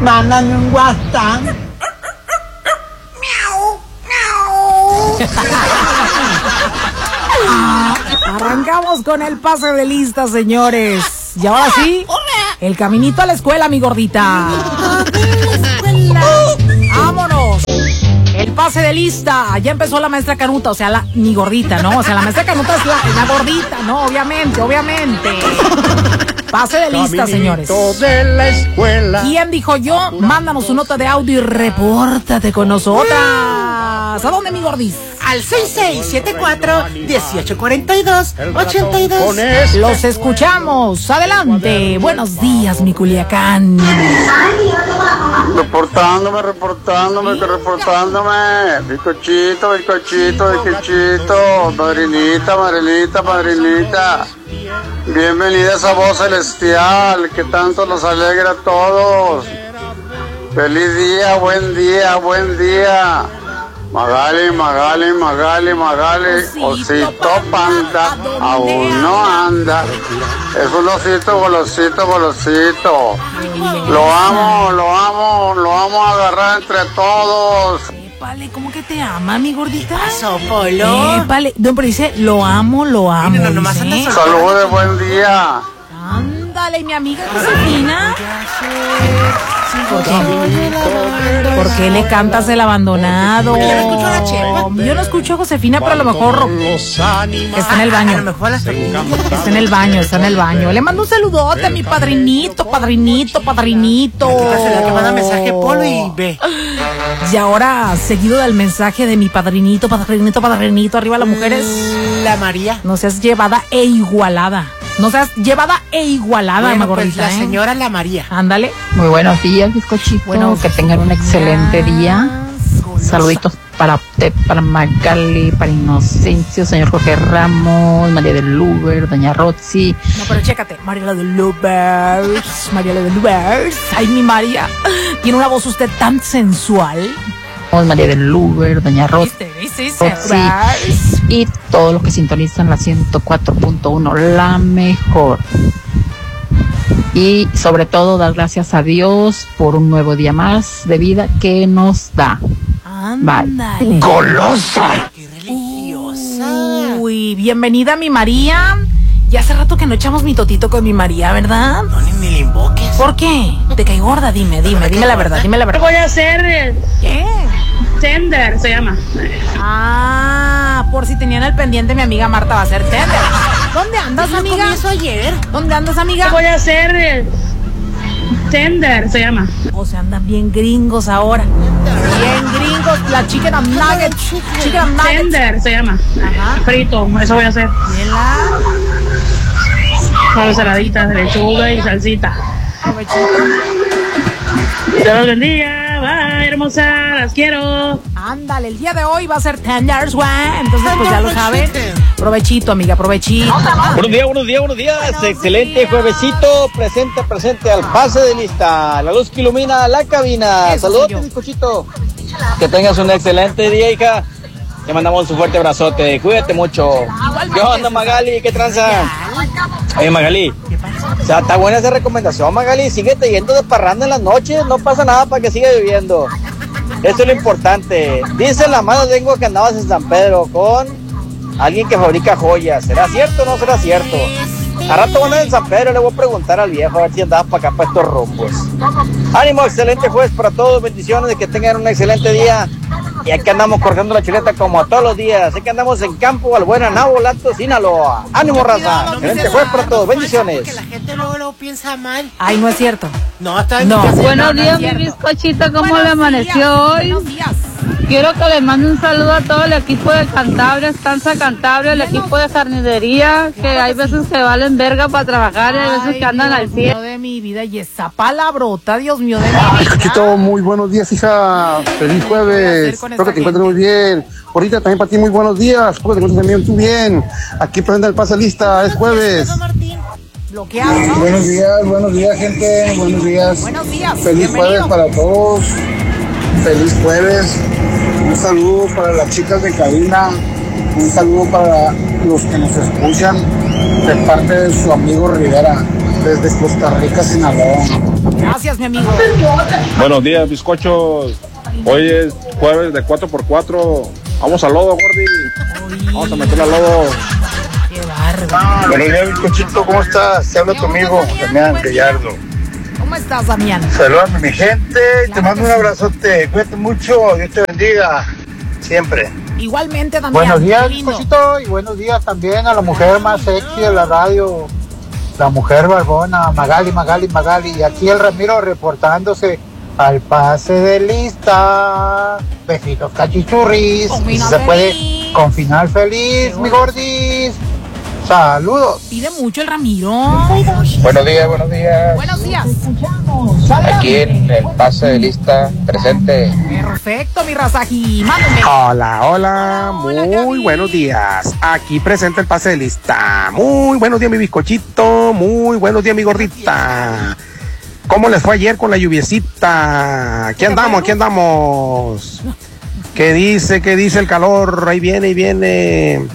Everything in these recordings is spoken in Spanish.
Mándame un WhatsApp. Arrancamos con el pase de lista, señores. Y ahora sí, el caminito a la escuela, mi gordita. ¡Vámonos! El pase de lista. Ya empezó la maestra Canuta, o sea, mi gordita, ¿no? O sea, la maestra Canuta es la gordita, ¿no? Obviamente. Pase de lista, señores. De la escuela. ¿Quién dijo yo? Mándanos su nota de audio y repórtate con nosotras. ¿A dónde, mi gordis? Al 6674-1842-82. Los escuchamos. Adelante. Buenos días, mi Culiacán. Reportándome. Bizcochito. Madrinita. Bienvenida a esa voz celestial que tanto nos alegra a todos. Feliz día, buen día. Magali, osito panda, aún no anda. Es un osito golosito. Lo amo a agarrar entre todos. Épale, ¿cómo que te ama, mi gordita? Pasó, Polo. Épale, no, pero dice, lo amo. Mira, nomás anda dice. Saludos de buen día. Ándale, mi amiga Josefina. ¿Por qué le cantas el abandonado? Yo no escucho a la Chepa. Yo no escucho a Josefina, pero a lo mejor está en el baño. A lo mejor Está en el baño. Le mando un saludote a mi padrinito. Que manda mensaje Polo y ve. Y ahora, seguido del mensaje de mi padrinito, arriba las mujeres. La María. No seas llevada e igualada. Bueno, mi gordita, pues la señora La María. Ándale. Muy buenos días, bizcochito. Que tengan un excelente día. Saluditos para Magali, para Inocencio, señor Jorge Ramos, María del Luber, doña Roxy. No, pero chécate, María del Lubers. Ay, mi María. Tiene una voz usted tan sensual. María del Luber, doña Roxy. Y todos los que sintonizan la 104.1, la mejor. Y sobre todo dar gracias a Dios por un nuevo día más de vida que nos da. Ándale. ¡Golosa! ¡Qué religiosa! Uy, bienvenida, mi María. Ya hace rato que no echamos mi totito con mi María, ¿verdad? No, ni le invoques. ¿Por qué? ¿Te cae gorda? Dime la verdad. Voy a hacer ¿Qué? tender, se llama. Ah, por si tenían el pendiente, mi amiga Marta va a hacer tender. ¿Dónde andas, amiga? Eso ayer. ¿Dónde andas, amiga? Voy a hacer tender, se llama. O sea, andan bien gringos ahora. Bien gringos. La chicken and nuggets. Tender, se llama. Ajá. Frito, eso voy a hacer. Mira. Con saladitas de lechuga y salsita. Dios los bendiga. Bye, hermosa. Las quiero. Ándale, el día de hoy va a ser tenders, güey. Entonces, pues ya lo saben. Provechito, amiga, provechito. Buenos días. Excelente juevesito. Presente al pase de lista. La luz que ilumina la cabina. Eso, Saludos, señor. bizcochito. Que tengas un excelente día, hija. Te mandamos un fuerte abrazote. Cuídate mucho. ¿Qué onda, Magali? ¿Qué tranza? Oye, Magali. O sea, está buena esa recomendación, Magali. Síguete yendo de parranda en las noches. No pasa nada para que siga viviendo. Esto es lo importante. Dice la mala lengua que andabas en San Pedro con alguien que fabrica joyas. ¿Será cierto o no será cierto? A rato van a ir en San Pedro. Le voy a preguntar al viejo a ver si andabas para acá, para estos rumbos. Ánimo, excelente jueves para todos. Bendiciones, de que tengan un excelente día. Y aquí andamos cortando la chuleta como todos los días. Aquí andamos en Campo Albuena, Nabolato, Sinaloa. Ánimo, raza. Excelente jueves para todos. Bendiciones. Que la gente luego piensa mal. Ay, no es cierto. No, está bien. No. Buenos días, cierto. mi bizcochito. ¿Cómo Buenos le amaneció hoy? Buenos días. Quiero que le mande un saludo a todo el equipo de Cantabria, Estanza Cantabria, el equipo de jardinería, que hay veces que valen verga para trabajar y hay veces que andan al Dios mío 100. de mi vida, y esa palabrota, Dios mío de mi vida. Bizcochito, muy buenos días, hija. Feliz jueves. Espero que te encuentres muy bien. Ahorita también para ti, muy buenos días. Espero que te encuentres también tú bien. Aquí presenta el pase lista, es jueves. Bloqueado. Buenos días, gente. Buenos días. Buenos días. Feliz jueves Bienvenido. para todos. Feliz jueves. Un saludo para las chicas de cabina. Un saludo para los que nos escuchan de parte de su amigo Rivera, desde Costa Rica, Sinaloa. Gracias, mi amigo. Buenos días, bizcochos. Hoy es jueves de 4x4. Vamos al lodo, Gordy. Vamos a meterle al lodo. Qué bárbaro. Buenos días, bizcochito, ¿cómo estás? Te habla tu amigo, Damián Gallardo. ¿Cómo estás, Damián? Saludos a mi gente y te mando un abrazote. Cuídate mucho, Dios te bendiga. Siempre. Igualmente, Damián. Buenos días, qué lindo. bizcochito, y buenos días también a la mujer más sexy de la radio, la mujer barbona, Magali. Y aquí el Ramiro reportándose al pase de lista. Besitos cachichurris. Y si se puede, con final feliz, mi gordis. Saludos. Pide mucho el Ramiro. Buenos días, buenos días. Buenos días. Aquí en el pase de lista presente. Perfecto, mi Razaji. Mándeme. Hola, muy buenos días. Aquí presenta el pase de lista. Muy buenos días, mi bizcochito. Muy buenos días, mi gordita. ¿Cómo les fue ayer con la lluviecita? Aquí andamos. ¿Qué dice el calor? Ahí viene.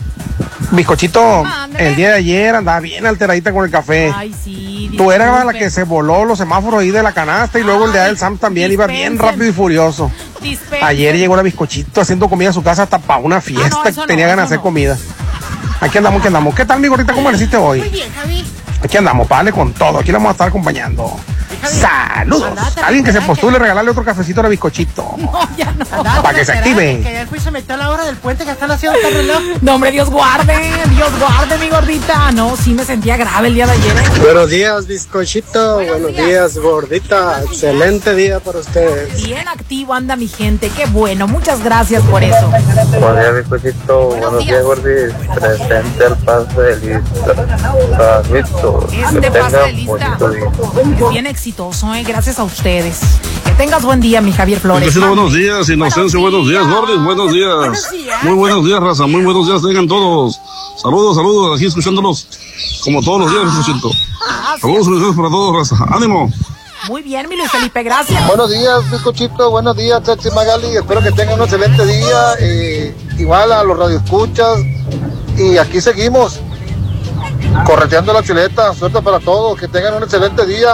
Bizcochito, el día de ayer andaba bien alteradita con el café. Ay, sí. Tú eras la que se voló los semáforos ahí de la canasta y luego el día del Sam también iba bien rápido y furioso. Ayer llegó la Bizcochito haciendo comida a su casa hasta para una fiesta que tenía ganas de hacer comida. Aquí andamos. ¿Qué tal, mi gordita? ¿Cómo le hiciste hoy? Muy bien, Javi. Aquí andamos, vale, con todo. Aquí le vamos a estar acompañando. ¡Saludos! Alguien que se postule regalarle otro cafecito a la Bizcochito. No, ya no. Para que se active. Que ayer fui y se metió a la hora del puente que están haciendo el reloj. No, hombre, Dios guarde, mi gordita. No, sí me sentía grave el día de ayer. Buenos días, bizcochito. Buenos días, gordita. Excelente día para ustedes. Bien activo anda mi gente, qué bueno. Muchas gracias por eso. Buenos días, bizcochito. Buenos días, gordis. Presente el pase de lista. Listo. Este pase de lista es bien exitoso, gracias a ustedes. Que tengas buen día, mi Javier Flores. Buenos días, Inocencio. Buenos días, Gordy. Buenos días. Muy buenos días, raza. Muy buenos días, tengan todos. Saludos. Aquí escuchándolos como todos los días, bizcochito. Saludos para todos, raza. ¡Ánimo! Muy bien, mi Luis Felipe, gracias. Buenos días, bizcochito. Buenos días, Chachi Magali. Espero que tengan un excelente día. Igual a los radioescuchas. Y aquí seguimos. Correteando la chuleta. Suerte para todos. Que tengan un excelente día.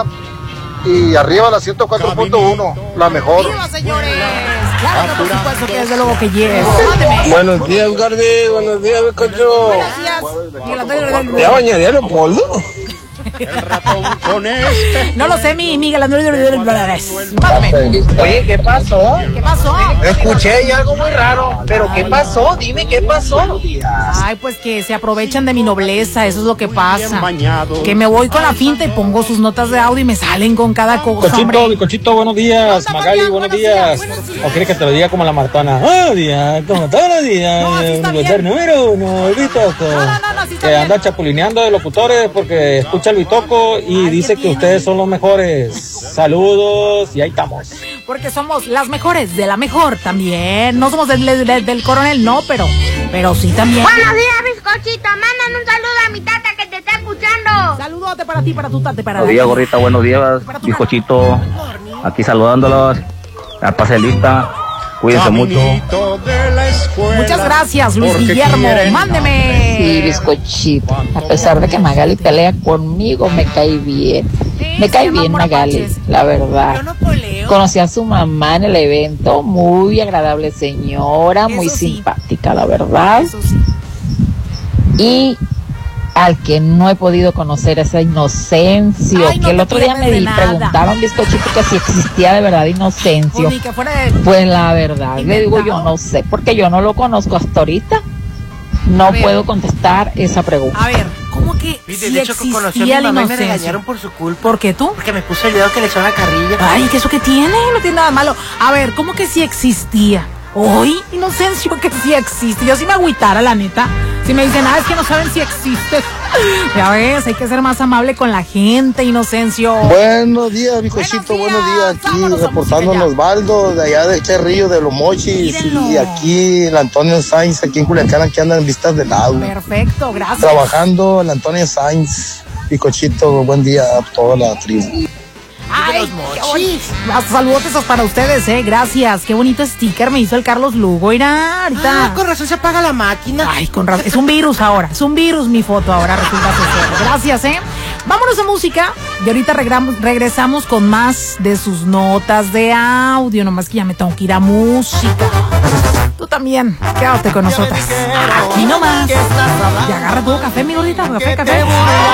Y arriba la 104.1. La mejor. ¡Viva, señores! Claro, por supuesto que desde luego que llegue. Buenos días, Gordy. Buenos días, bizcocho. Buenos días. ¿Ya bañaría Leopoldo? No lo sé, mi Miguel Andrés. Mándame. Oye, ¿qué pasó? ¿Qué pasó? Escuché algo muy raro, pero ¿qué pasó? Dime, ¿qué pasó? Ay, pues que se aprovechan de mi nobleza, eso es lo que pasa. Que me voy con la finta y pongo sus notas de audio y me salen con cada cosa. Bizcochito, buenos días. Magali, buenos días. ¿O quieres que te lo diga como la Martona? Buenos días, como todos los días. Número uno, el Bitoco. Que anda chapulineando de locutores porque escucha el Bitoco y dice que ustedes son los mejores. Saludos y ahí estamos. Porque somos las mejores, de la mejor también. No somos del coronel, no, pero sí también. Buenos días, bizcochito. Mandan un saludo a mi tata que te está escuchando. Saludote para ti, para tu tate, para Buenos días, gorrita, buenos días, bizcochito. Aquí saludándolos. Al pase de lista. Cuídense mucho. Muchas gracias, Luis Guillermo. Mándeme. Sí, bizcochito. A pesar de que Magali pelea conmigo, me cae bien. Me cae bien Magali, la verdad. Conocí a su mamá en el evento, muy agradable señora, muy simpática, la verdad. Y al que no he podido conocer esa Inocencio, que el otro día me preguntaban, bizcochito, que si existía de verdad Inocencio. Pues la verdad, le digo yo no sé, porque yo no lo conozco hasta ahorita. No puedo contestar esa pregunta. A ver, ¿cómo que si existía la inocencia? Me regañaron por su culpa. ¿Por qué tú? Porque me puse el dedo que le echó la carrilla. Ay, ¿qué eso que tiene? No tiene nada malo. A ver, ¿cómo que si existía? Hoy, Inocencio, que sí existe. Yo sí me agüitara, la neta. Si me dicen, es que no saben si existe. Ya ves, hay que ser más amable con la gente, Inocencio. Buenos días, bizcochito, buenos días. Aquí reportando en Osvaldo, de allá de Cherrillo, de Los Mochis. Mírenlo. Y aquí el Antonio Sainz, aquí en Culiacán, aquí andan en vistas del lago. Perfecto, gracias. Trabajando el Antonio Sainz. Bizcochito, buen día a toda la tribu. Ay, saludos para ustedes, gracias. Qué bonito sticker me hizo el Carlos Lugo. Mira, ahorita. Con razón se apaga la máquina. Ay, con razón. Es un virus ahora. Es un virus mi foto ahora, resulta ser. Gracias, Vámonos a música y ahorita regresamos con más de sus notas de audio. Nomás que ya me tengo que ir a música. Tú también, quédate con nosotras. Aquí nomás. Y agarra tu café, mi gordita. Café.